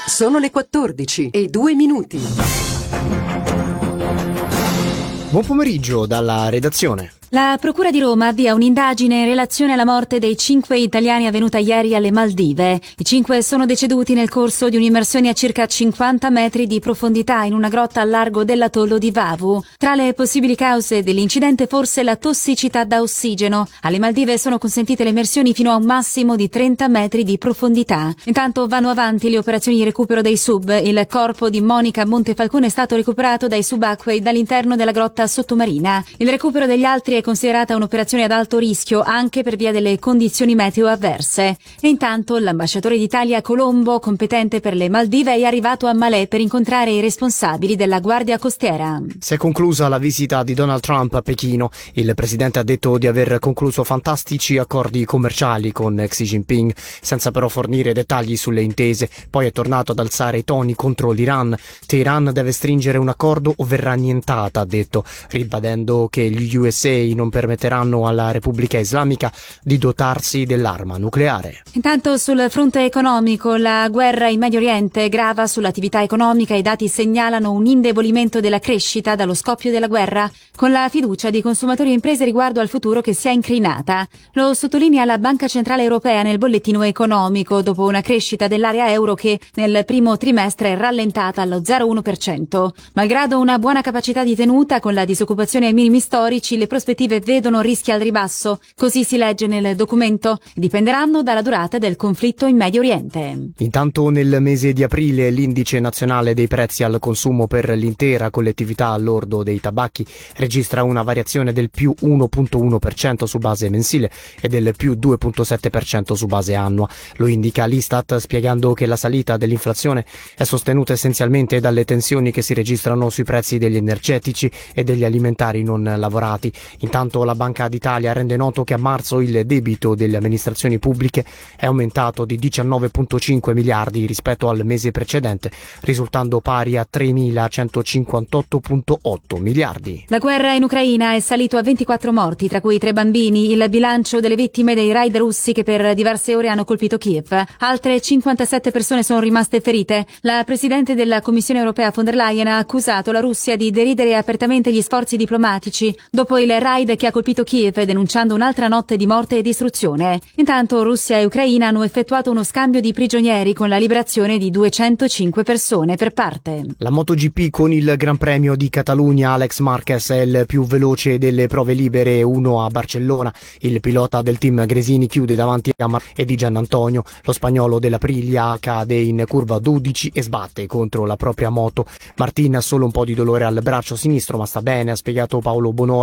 Sono le 14:02. Buon pomeriggio dalla redazione. La Procura di Roma avvia un'indagine in relazione alla morte dei 5 italiani avvenuta ieri alle Maldive. I 5 sono deceduti nel corso di un'immersione a circa 50 metri di profondità in una grotta al largo dell'atollo di Vavu. Tra le possibili cause dell'incidente forse la tossicità da ossigeno. Alle Maldive sono consentite le immersioni fino a un massimo di 30 metri di profondità. Intanto vanno avanti le operazioni di recupero dei sub. Il corpo di Monica Montefalcone è stato recuperato dai subacquei dall'interno della grotta sottomarina. Il recupero degli altri è considerata un'operazione ad alto rischio anche per via delle condizioni meteo avverse. E intanto l'ambasciatore d'Italia a Colombo, competente per le Maldive, è arrivato a Malé per incontrare i responsabili della Guardia Costiera. Si è conclusa la visita di Donald Trump a Pechino. Il presidente ha detto di aver concluso fantastici accordi commerciali con Xi Jinping, senza però fornire dettagli sulle intese. Poi è tornato ad alzare i toni contro l'Iran. Teheran deve stringere un accordo o verrà annientata, ha detto, ribadendo che gli USA non permetteranno alla Repubblica Islamica di dotarsi dell'arma nucleare. Intanto sul fronte economico la guerra in Medio Oriente grava sull'attività economica. I dati segnalano un indebolimento della crescita dallo scoppio della guerra, con la fiducia di consumatori e imprese riguardo al futuro che si è incrinata. Lo sottolinea la Banca Centrale Europea nel bollettino economico, dopo una crescita dell'area euro che nel primo trimestre è rallentata allo 0,1%. Malgrado una buona capacità di tenuta, con la disoccupazione ai minimi storici, le prospettive vedono rischi al ribasso. Così si legge nel documento. Dipenderanno dalla durata del conflitto in Medio Oriente. Intanto nel mese di aprile l'indice nazionale dei prezzi al consumo per l'intera collettività al lordo dei tabacchi registra una variazione del più 1,1% su base mensile e del più 2,7% su base annua. Lo indica l'Istat, spiegando che la salita dell'inflazione è sostenuta essenzialmente dalle tensioni che si registrano sui prezzi degli energetici e degli alimentari non lavorati. Intanto la Banca d'Italia rende noto che a marzo il debito delle amministrazioni pubbliche è aumentato di 19,5 miliardi rispetto al mese precedente, risultando pari a 3.158,8 miliardi. La guerra in Ucraina è salito a 24 morti, tra cui 3 bambini, il bilancio delle vittime dei raid russi che per diverse ore hanno colpito Kiev. Altre 57 persone sono rimaste ferite. La Presidente della Commissione europea von der Leyen ha accusato la Russia di deridere apertamente gli sforzi diplomatici dopo il raid che ha colpito Kiev, denunciando un'altra notte di morte e distruzione. Intanto Russia e Ucraina hanno effettuato uno scambio di prigionieri con la liberazione di 205 persone per parte. La MotoGP con il Gran Premio di Catalunya. Alex Marquez è il più veloce delle prove libere 1 a Barcellona. Il pilota del team Gresini chiude davanti a e di Giannantonio. Lo spagnolo dell'Aprilia cade in curva 12 e sbatte contro la propria moto. Martin ha solo un po' di dolore al braccio sinistro, ma sta bene, ha spiegato Paolo Bonora.